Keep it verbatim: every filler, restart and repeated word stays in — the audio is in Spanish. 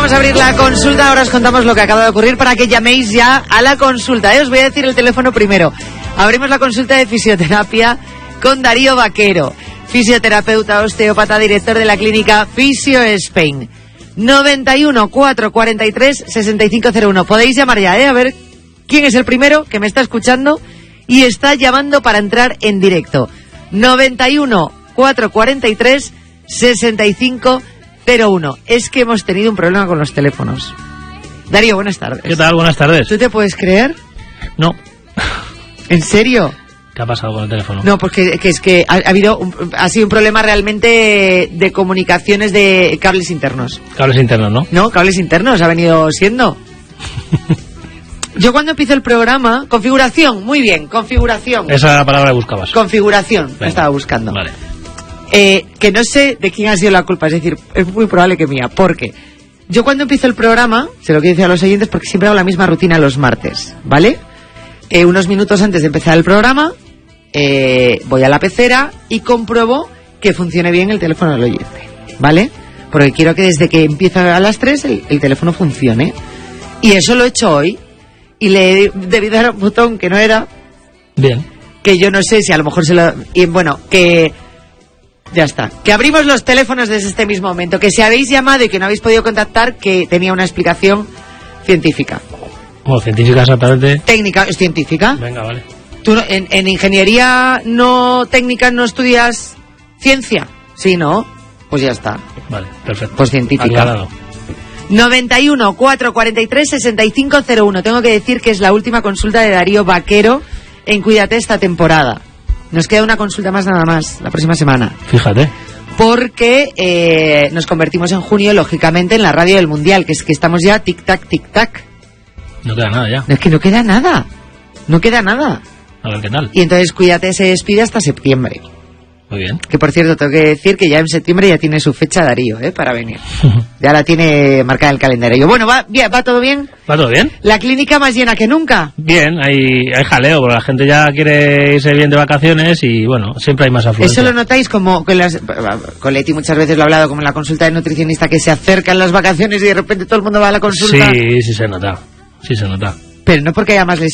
vamos a abrir la consulta. Ahora os contamos lo que acaba de ocurrir para que llaméis ya a la consulta, ¿eh? Os voy a decir el teléfono primero. Abrimos la consulta de fisioterapia con Darío Vaquero, fisioterapeuta, osteópata, director de la clínica Fisio Spain. noventa y uno, cuatrocientos cuarenta y tres, sesenta y cinco cero uno. Podéis llamar ya, ¿eh? A ver quién es el primero que me está escuchando y está llamando para entrar en directo. noventa y uno, cuatrocientos cuarenta y tres, sesenta y cinco cero uno. Es que hemos tenido un problema con los teléfonos. Darío, buenas tardes. ¿Qué tal? Buenas tardes. ¿Tú te puedes creer? No. ¿En serio? ¿Qué ha pasado con el teléfono? No, porque que es que ha, ha habido un, ha sido un problema realmente de comunicaciones de cables internos. Cables internos, ¿no? No, cables internos ha venido siendo. Yo cuando empiezo el programa, configuración, muy bien, configuración. Esa era la palabra que buscabas. Configuración, la estaba buscando. Vale. Eh, que no sé de quién ha sido la culpa, es decir, es muy probable que mía, porque yo cuando empiezo el programa, se lo quiero decir a los oyentes porque siempre hago la misma rutina los martes, ¿vale? Eh, unos minutos antes de empezar el programa, eh, voy a la pecera y compruebo que funcione bien el teléfono del oyente, ¿vale? Porque quiero que desde que empieza a las tres el, el teléfono funcione. Y eso lo he hecho hoy. Y le he debido dar un botón que no era. Bien. Que yo no sé si a lo mejor se lo... Y bueno, que... Ya está. Que abrimos los teléfonos desde este mismo momento. Que si habéis llamado y que no habéis podido contactar, que tenía una explicación científica. Bueno, científica exactamente. Técnica, ¿es científica? Venga, vale. ¿Tú no, en, en ingeniería no técnica no estudias ciencia? Sí, ¿no? Pues ya está. Vale, perfecto. Pues científica. Aclarado. noventa y uno, cuatrocientos cuarenta y tres, sesenta y cinco cero uno. Tengo que decir que es la última consulta de Darío Vaquero en Cuídate esta temporada. Nos queda una consulta más nada más la próxima semana. Fíjate. Porque eh, nos convertimos en junio, lógicamente, en la radio del Mundial, que es que estamos ya tic-tac, tic-tac. No queda nada ya. No, es que no queda nada. No queda nada. A ver qué tal. Y entonces Cuídate se despide hasta septiembre. Muy bien. Que por cierto, tengo que decir que ya en septiembre ya tiene su fecha Darío, ¿eh? Para venir. Ya la tiene marcada en el calendario. Bueno, ¿va bien? ¿Va todo bien? ¿Va todo bien? La clínica más llena que nunca. Bien, hay, hay jaleo, porque la gente ya quiere irse bien de vacaciones y bueno, siempre hay más afluencia. Eso lo notáis como con, las, con Leti muchas veces lo he hablado, como en la consulta de nutricionista, que se acercan las vacaciones y de repente todo el mundo va a la consulta. Sí, sí se nota. Sí se nota. Pero no porque haya más